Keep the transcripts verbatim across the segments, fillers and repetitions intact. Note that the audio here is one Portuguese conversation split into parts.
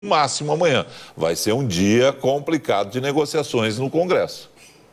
máximo amanhã. Vai ser um dia complicado de negociações no Congresso.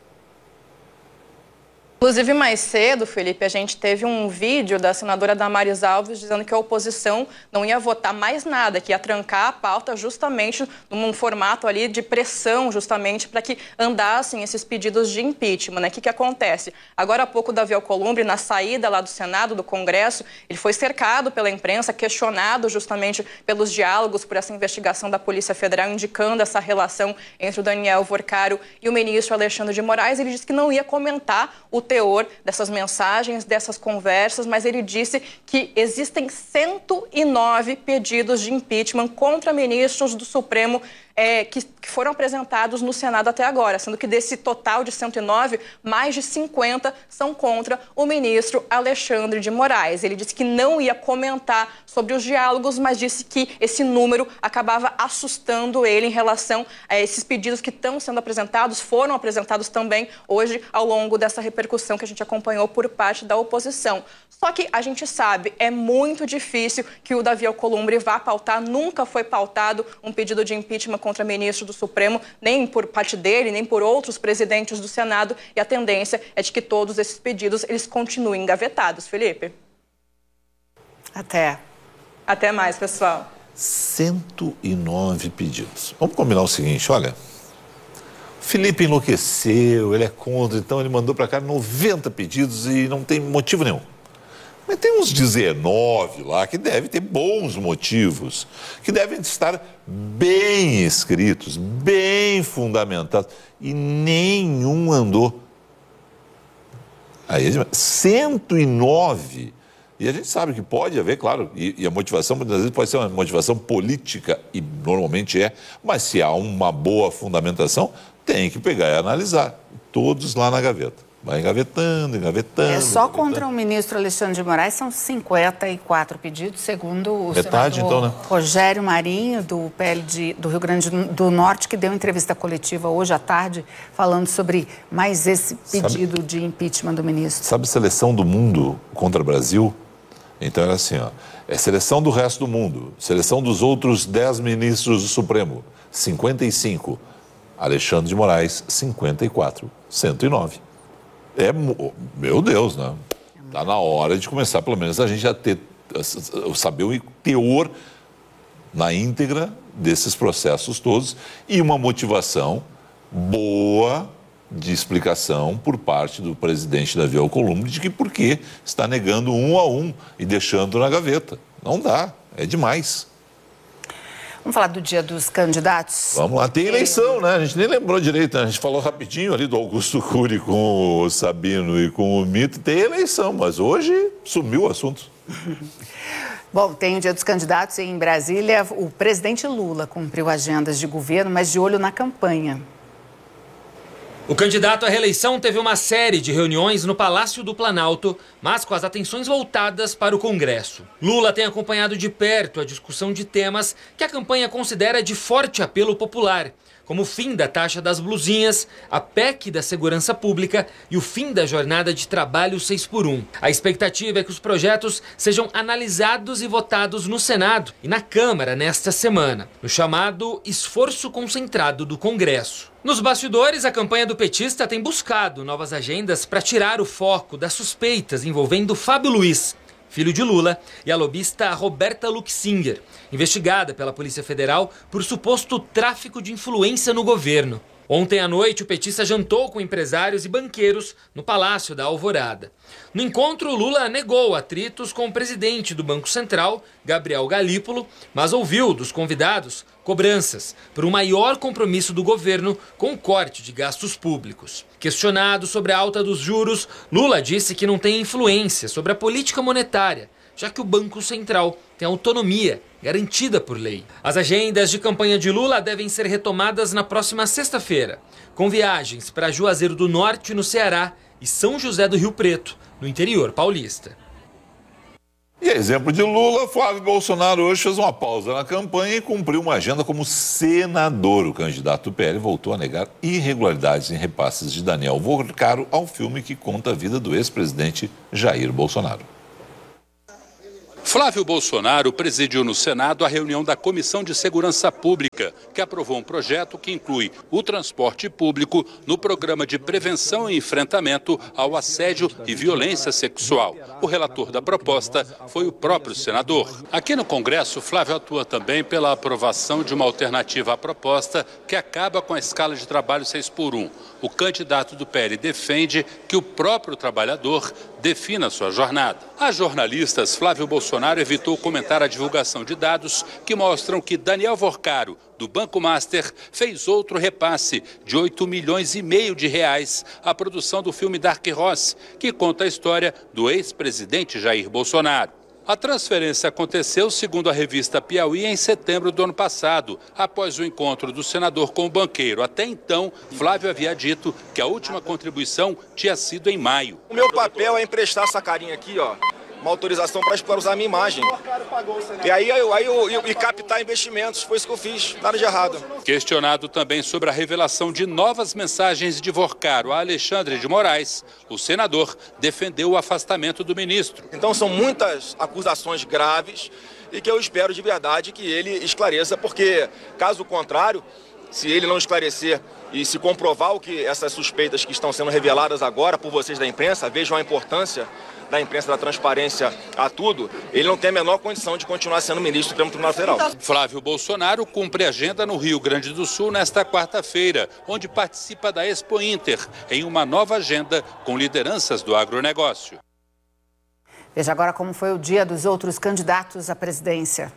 Inclusive, mais cedo, Felipe, a gente teve um vídeo da senadora Damares Alves dizendo que a oposição não ia votar mais nada, que ia trancar a pauta justamente num formato ali de pressão, justamente para que andassem esses pedidos de impeachment, né? O que que acontece? Agora há pouco, Davi Alcolumbre, na saída lá do Senado, do Congresso, ele foi cercado pela imprensa, questionado justamente pelos diálogos, por essa investigação da Polícia Federal, indicando essa relação entre o Daniel Vorcaro e o ministro Alexandre de Moraes. Ele disse que não ia comentar o teor dessas mensagens, dessas conversas, mas ele disse que existem cento e nove pedidos de impeachment contra ministros do Supremo é, que, que foram apresentados no Senado até agora, sendo que desse total de cento e nove, mais de cinquenta são contra o ministro Alexandre de Moraes. Ele disse que não ia comentar sobre os diálogos, mas disse que esse número acabava assustando ele em relação a esses pedidos que estão sendo apresentados, foram apresentados também hoje ao longo dessa repercussão que a gente acompanhou por parte da oposição. Só que a gente sabe, é muito difícil que o Davi Alcolumbre vá pautar, nunca foi pautado um pedido de impeachment contra ministro do Supremo, nem por parte dele, nem por outros presidentes do Senado, e a tendência é de que todos esses pedidos eles continuem engavetados. Felipe? Até. Até mais, pessoal. cento e nove pedidos. Vamos combinar o seguinte, olha... Felipe enlouqueceu, ele é contra, então ele mandou para cá noventa pedidos e não tem motivo nenhum. Mas tem uns dezenove lá que devem ter bons motivos, que devem estar bem escritos, bem fundamentados, e nenhum andou. Aí, cento e nove. E a gente sabe que pode haver, claro, e, e a motivação muitas vezes pode ser uma motivação política, e normalmente é, mas se há uma boa fundamentação, tem que pegar e analisar. Todos lá na gaveta. Vai engavetando, engavetando. É só engavetando. contra o ministro Alexandre de Moraes são cinquenta e quatro pedidos, segundo o Metade, senador então, né? Rogério Marinho, do P L de, do Rio Grande do Norte, que deu entrevista coletiva hoje à tarde, falando sobre mais esse pedido sabe, de impeachment do ministro. Sabe seleção do mundo contra o Brasil? Então era assim, ó, é seleção do resto do mundo, seleção dos outros dez ministros do Supremo, cinquenta e cinco. Alexandre de Moraes, cinquenta e quatro. cento e nove. É, meu Deus, né? Está na hora de começar, pelo menos, a gente a ter, a saber o teor na íntegra desses processos todos e uma motivação boa de explicação por parte do presidente Davi Alcolumbre de que por que está negando um a um e deixando na gaveta. Não dá, é demais. Vamos falar do dia dos candidatos? Vamos lá, tem eleição, né? A gente nem lembrou direito, né? A gente falou rapidinho ali do Augusto Cury com o Sabino e com o Mito. Tem eleição, mas hoje sumiu o assunto. Bom, tem o dia dos candidatos e em Brasília. O presidente Lula cumpriu agendas de governo, mas de olho na campanha. O candidato à reeleição teve uma série de reuniões no Palácio do Planalto, mas com as atenções voltadas para o Congresso. Lula tem acompanhado de perto a discussão de temas que a campanha considera de forte apelo popular, como o fim da taxa das blusinhas, a P E C da segurança pública e o fim da jornada de trabalho seis por um. A expectativa é que os projetos sejam analisados e votados no Senado e na Câmara nesta semana, no chamado esforço concentrado do Congresso. Nos bastidores, a campanha do petista tem buscado novas agendas para tirar o foco das suspeitas envolvendo Fábio Luiz, filho de Lula, e a lobista Roberta Luxinger, investigada pela Polícia Federal por suposto tráfico de influência no governo. Ontem à noite, o petista jantou com empresários e banqueiros no Palácio da Alvorada. No encontro, Lula negou atritos com o presidente do Banco Central, Gabriel Galípolo, mas ouviu dos convidados cobranças por um maior compromisso do governo com o corte de gastos públicos. Questionado sobre a alta dos juros, Lula disse que não tem influência sobre a política monetária, já que o Banco Central tem autonomia garantida por lei. As agendas de campanha de Lula devem ser retomadas na próxima sexta-feira, com viagens para Juazeiro do Norte, no Ceará, e São José do Rio Preto, no interior paulista. E a exemplo de Lula, Flávio Bolsonaro hoje fez uma pausa na campanha e cumpriu uma agenda como senador. O candidato do P L voltou a negar irregularidades em repasses de Daniel Vorcaro ao filme que conta a vida do ex-presidente Jair Bolsonaro. Flávio Bolsonaro presidiu no Senado a reunião da Comissão de Segurança Pública, que aprovou um projeto que inclui o transporte público no programa de prevenção e enfrentamento ao assédio e violência sexual. O relator da proposta foi o próprio senador. Aqui no Congresso, Flávio atua também pela aprovação de uma alternativa à proposta que acaba com a escala de trabalho seis por um. O candidato do P L defende que o próprio trabalhador defina sua jornada. A jornalistas, Flávio Bolsonaro evitou comentar a divulgação de dados que mostram que Daniel Vorcaro, do Banco Master, fez outro repasse de oito milhões e meio de reais à produção do filme Dark Horse, que conta a história do ex-presidente Jair Bolsonaro. A transferência aconteceu, segundo a revista Piauí, em setembro do ano passado, após o encontro do senador com o banqueiro. Até então, Flávio havia dito que a última contribuição tinha sido em maio. O meu papel é emprestar essa carinha aqui, ó, uma autorização para usar a minha imagem. E aí eu, aí eu, eu, e captar investimentos, foi isso que eu fiz, nada de errado. Questionado também sobre a revelação de novas mensagens de Vorcaro a Alexandre de Moraes, o senador defendeu o afastamento do ministro. Então são muitas acusações graves e que eu espero de verdade que ele esclareça, porque caso contrário, se ele não esclarecer e se comprovar o que essas suspeitas que estão sendo reveladas agora por vocês da imprensa, vejam a importância da imprensa, da transparência a tudo, ele não tem a menor condição de continuar sendo ministro do Supremo Tribunal Federal. Flávio Bolsonaro cumpre agenda no Rio Grande do Sul nesta quarta-feira, onde participa da Expo Inter, em uma nova agenda com lideranças do agronegócio. Veja agora como foi o dia dos outros candidatos à presidência.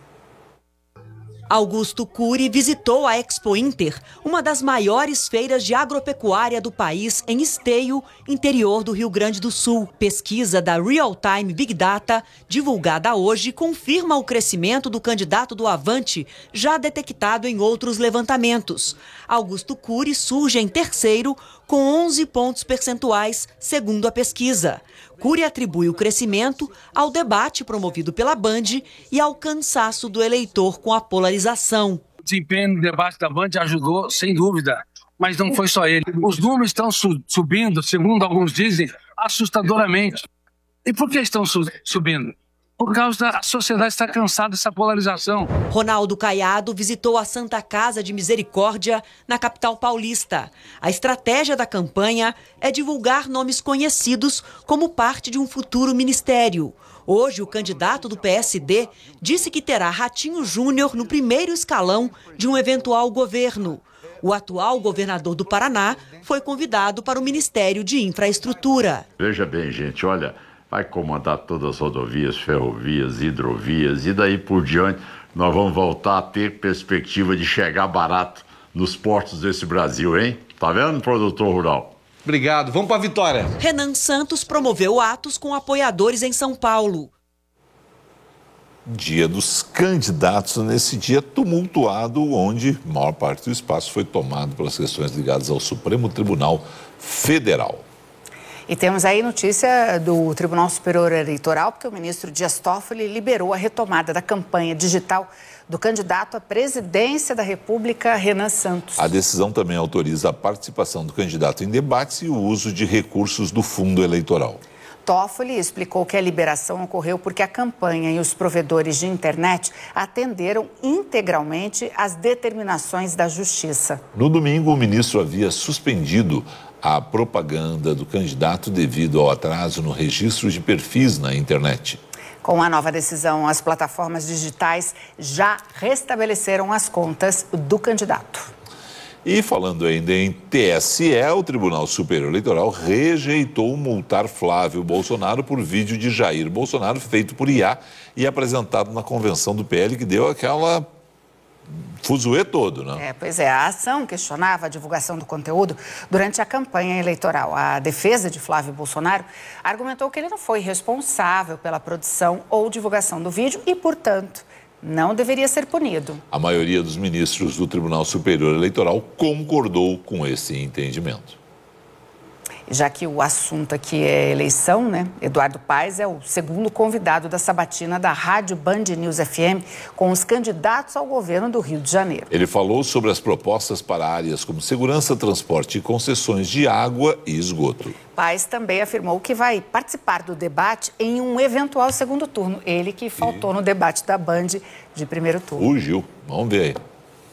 Augusto Cury visitou a Expo Inter, uma das maiores feiras de agropecuária do país, em Esteio, interior do Rio Grande do Sul. Pesquisa da Real Time Big Data, divulgada hoje, confirma o crescimento do candidato do Avante, já detectado em outros levantamentos. Augusto Cury surge em terceiro, com onze pontos percentuais, segundo a pesquisa. Cury atribui o crescimento ao debate promovido pela Band e ao cansaço do eleitor com a polarização. O desempenho no debate da Band ajudou, sem dúvida, mas não foi só ele. Os números estão su- subindo, segundo alguns dizem, assustadoramente. E por que estão su- subindo? Por causa da sociedade estar cansada dessa polarização. Ronaldo Caiado visitou a Santa Casa de Misericórdia, na capital paulista. A estratégia da campanha é divulgar nomes conhecidos como parte de um futuro ministério. Hoje, o candidato do P S D disse que terá Ratinho Júnior no primeiro escalão de um eventual governo. O atual governador do Paraná foi convidado para o Ministério de Infraestrutura. Veja bem, gente, olha, vai comandar todas as rodovias, ferrovias, hidrovias e daí por diante nós vamos voltar a ter perspectiva de chegar barato nos portos desse Brasil, hein? Tá vendo, produtor rural? Obrigado. Vamos para a vitória. Renan Santos promoveu atos com apoiadores em São Paulo. Dia dos candidatos, nesse dia tumultuado, onde a maior parte do espaço foi tomado pelas questões ligadas ao Supremo Tribunal Federal. E temos aí notícia do Tribunal Superior Eleitoral, porque o ministro Dias Toffoli liberou a retomada da campanha digital do candidato à presidência da República, Renan Santos. A decisão também autoriza a participação do candidato em debates e o uso de recursos do fundo eleitoral. Toffoli explicou que a liberação ocorreu porque a campanha e os provedores de internet atenderam integralmente às determinações da Justiça. No domingo, o ministro havia suspendido a propaganda do candidato devido ao atraso no registro de perfis na internet. Com a nova decisão, as plataformas digitais já restabeleceram as contas do candidato. E falando ainda em T S E, o Tribunal Superior Eleitoral rejeitou multar Flávio Bolsonaro por vídeo de Jair Bolsonaro feito por I A e apresentado na convenção do P L, que deu aquela fuzuê todo, né? É, pois é, a ação questionava a divulgação do conteúdo durante a campanha eleitoral. A defesa de Flávio Bolsonaro argumentou que ele não foi responsável pela produção ou divulgação do vídeo e, portanto, não deveria ser punido. A maioria dos ministros do Tribunal Superior Eleitoral concordou com esse entendimento. Já que o assunto aqui é eleição, né? Eduardo Paes é o segundo convidado da sabatina da Rádio Band News F M com os candidatos ao governo do Rio de Janeiro. Ele falou sobre as propostas para áreas como segurança, transporte e concessões de água e esgoto. Paes também afirmou que vai participar do debate em um eventual segundo turno. Ele que faltou e... no debate da Band de primeiro turno. Fugiu. Vamos ver aí.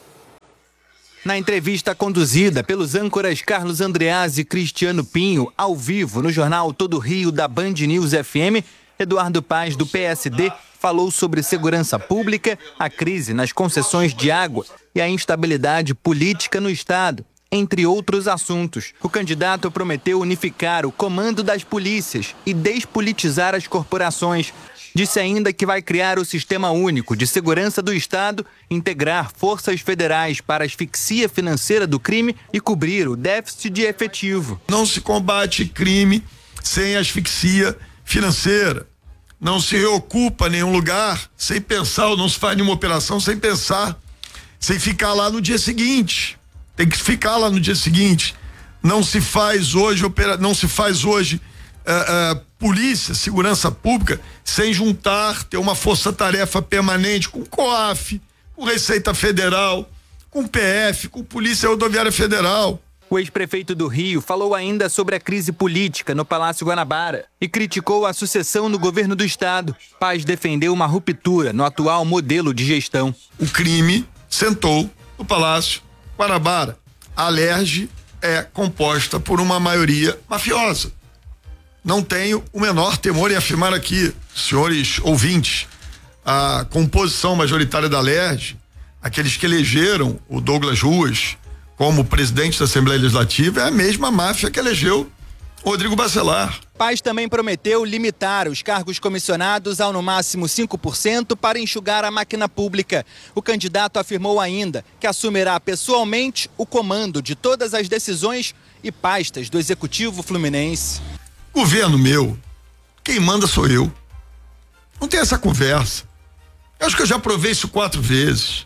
Na entrevista conduzida pelos âncoras Carlos Andreazzi e Cristiano Pinho, ao vivo no jornal Todo Rio da Band News F M, Eduardo Paes, do P S D, falou sobre segurança pública, a crise nas concessões de água e a instabilidade política no Estado, entre outros assuntos. O candidato prometeu unificar o comando das polícias e despolitizar as corporações. Disse ainda que vai criar o Sistema Único de Segurança do Estado, integrar forças federais para a asfixia financeira do crime e cobrir o déficit de efetivo. Não se combate crime sem asfixia financeira. Não se reocupa nenhum lugar sem pensar, ou não se faz nenhuma operação sem pensar, sem ficar lá no dia seguinte. Tem que ficar lá no dia seguinte. Não se faz hoje, opera, não se faz hoje uh, uh, polícia, segurança pública, sem juntar, ter uma força-tarefa permanente com COAF, com Receita Federal, com P F, com Polícia Rodoviária Federal. O ex-prefeito do Rio falou ainda sobre a crise política no Palácio Guanabara e criticou a sucessão no governo do estado. Paes defendeu uma ruptura no atual modelo de gestão. O crime sentou no Palácio Guanabara. A Alerj é composta por uma maioria mafiosa. Não tenho o menor temor em afirmar aqui, senhores ouvintes, a composição majoritária da Alerj, aqueles que elegeram o Douglas Ruas como presidente da Assembleia Legislativa, é a mesma máfia que elegeu Rodrigo Bacelar. Paes também prometeu limitar os cargos comissionados ao no máximo cinco por cento para enxugar a máquina pública. O candidato afirmou ainda que assumirá pessoalmente o comando de todas as decisões e pastas do Executivo Fluminense. Governo meu, quem manda sou eu. Não tem essa conversa. Eu acho que eu já provei isso quatro vezes.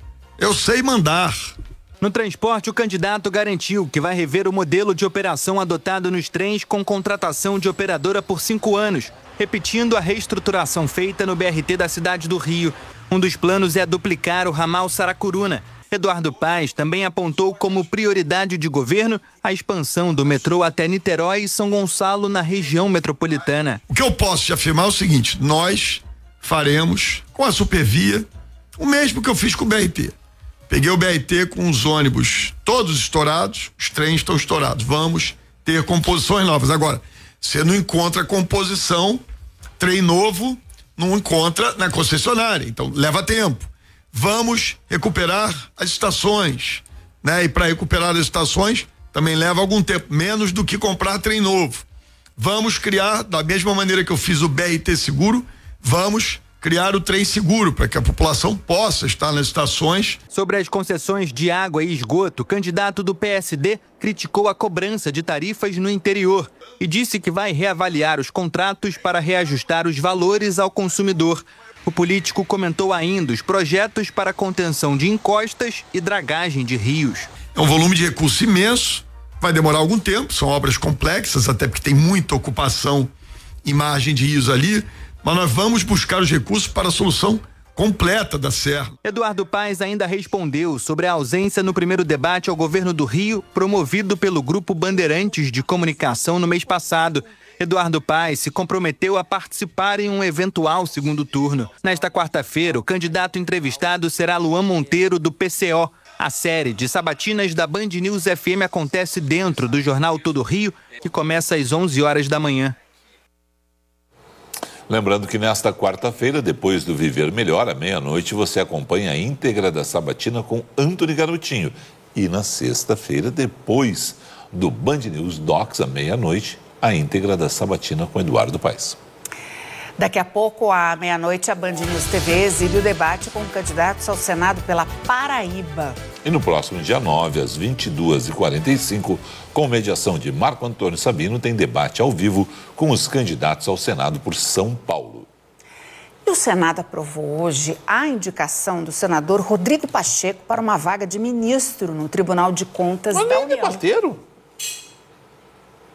Eu sei mandar. No transporte, o candidato garantiu que vai rever o modelo de operação adotado nos trens com contratação de operadora por cinco anos, repetindo a reestruturação feita no B R T da cidade do Rio. Um dos planos é duplicar o ramal Saracuruna. Eduardo Paes também apontou como prioridade de governo a expansão do metrô até Niterói e São Gonçalo na região metropolitana. O que eu posso te afirmar é o seguinte: nós faremos com a Supervia o mesmo que eu fiz com o B R T. Peguei o B R T com os ônibus todos estourados, os trens estão estourados. Vamos ter composições novas. Agora, você não encontra composição, trem novo, não encontra na concessionária. Então, leva tempo. Vamos recuperar as estações, né? E para recuperar as estações também leva algum tempo, menos do que comprar trem novo. Vamos criar, da mesma maneira que eu fiz o B R T seguro, vamos criar o trem seguro para que a população possa estar nas estações. Sobre as concessões de água e esgoto, o candidato do P S D criticou a cobrança de tarifas no interior e disse que vai reavaliar os contratos para reajustar os valores ao consumidor. O político comentou ainda os projetos para contenção de encostas e dragagem de rios. É um volume de recurso imenso, vai demorar algum tempo, são obras complexas, até porque tem muita ocupação em margem de rios ali, mas nós vamos buscar os recursos para a solução completa da Serra. Eduardo Paes ainda respondeu sobre a ausência no primeiro debate ao governo do Rio, promovido pelo Grupo Bandeirantes de Comunicação no mês passado. Eduardo Paes se comprometeu a participar em um eventual segundo turno. Nesta quarta-feira, o candidato entrevistado será Luan Monteiro, do P C O. A série de sabatinas da Band News F M acontece dentro do jornal Todo Rio, que começa às onze horas da manhã. Lembrando que nesta quarta-feira, depois do Viver Melhor, à meia-noite, você acompanha a íntegra da sabatina com Antony Garotinho. E na sexta-feira, depois do Band News Docs, à meia-noite, a íntegra da sabatina com Eduardo Paes. Daqui a pouco, à meia-noite, a Band News T V exibe o debate com candidatos ao Senado pela Paraíba. E no próximo dia nove, às vinte e duas e quarenta e cinco, com mediação de Marco Antônio Sabino, tem debate ao vivo com os candidatos ao Senado por São Paulo. E o Senado aprovou hoje a indicação do senador Rodrigo Pacheco para uma vaga de ministro no Tribunal de Contas Mas da ele União. é parteiro?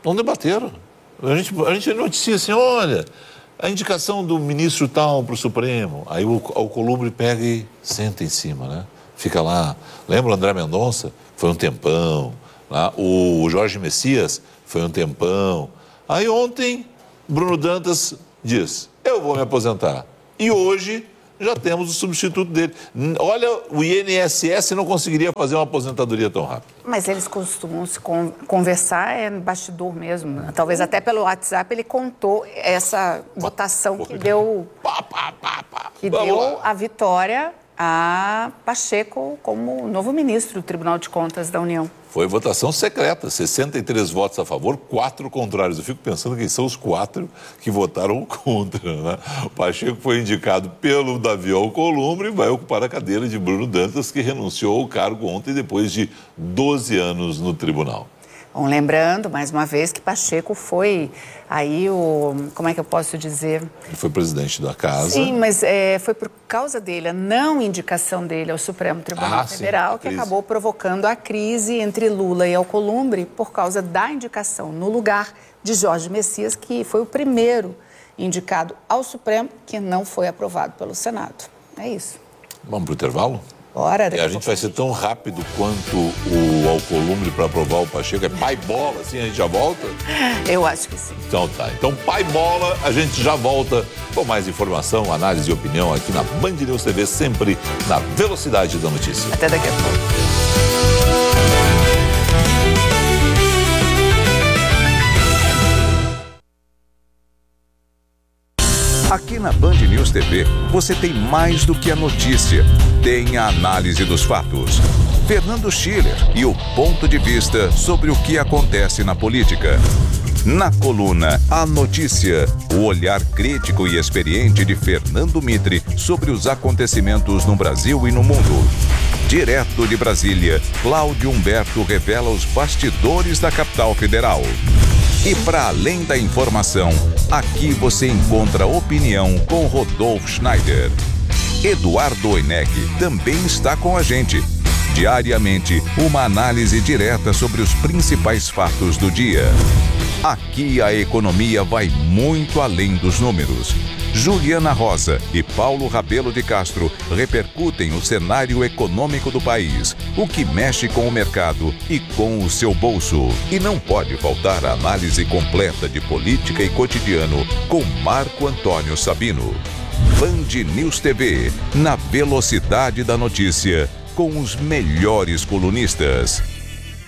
Não debateram. A gente, a gente noticia assim, olha, a indicação do ministro tal para o Supremo. Aí o Alcolumbre pega e senta em cima, né? Fica lá. Lembra o André Mendonça? Foi um tempão. Lá. O Jorge Messias foi um tempão. Aí ontem, Bruno Dantas diz, eu vou me aposentar. E hoje já temos o substituto dele. Olha, o I N S S não conseguiria fazer uma aposentadoria tão rápida. Mas eles costumam se con conversar é no bastidor mesmo. Né? Talvez até pelo WhatsApp ele contou essa votação que deu, que deu a vitória a Pacheco como novo ministro do Tribunal de Contas da União. Foi votação secreta, sessenta e três votos a favor, quatro contrários. Eu fico pensando quem são os quatro que votaram contra, né? O Pacheco foi indicado pelo Davi Alcolumbre e vai ocupar a cadeira de Bruno Dantas, que renunciou ao cargo ontem depois de doze anos no tribunal. Bom, lembrando, mais uma vez, que Pacheco foi aí o... Como é que eu posso dizer? Ele foi presidente da casa. Sim, mas é, foi por causa dele, a não indicação dele ao Supremo Tribunal ah, Federal, sim, que acabou provocando a crise entre Lula e Alcolumbre por causa da indicação no lugar de Jorge Messias, que foi o primeiro indicado ao Supremo que não foi aprovado pelo Senado. É isso. Vamos para o intervalo? Bora, e a gente vai ser tão rápido quanto o Alcolumbre para aprovar o Pacheco. É pai bola, assim, a gente já volta? Eu acho que sim. Então tá. Então, pai bola, a gente já volta com mais informação, análise e opinião aqui na Band News T V, sempre na velocidade da notícia. Até daqui a pouco. Aqui na Band News T V, você tem mais do que a notícia. Tem a análise dos fatos. Fernando Schiller e o ponto de vista sobre o que acontece na política. Na coluna A Notícia, o olhar crítico e experiente de Fernando Mitre sobre os acontecimentos no Brasil e no mundo. Direto de Brasília, Cláudio Humberto revela os bastidores da capital federal. E para além da informação, aqui você encontra opinião com Rodolfo Schneider. Eduardo Oineg também está com a gente. Diariamente, uma análise direta sobre os principais fatos do dia. Aqui a economia vai muito além dos números. Juliana Rosa e Paulo Rabelo de Castro repercutem o cenário econômico do país, o que mexe com o mercado e com o seu bolso. E não pode faltar a análise completa de política e cotidiano com Marco Antônio Sabino. Band News T V, na velocidade da notícia, com os melhores colunistas.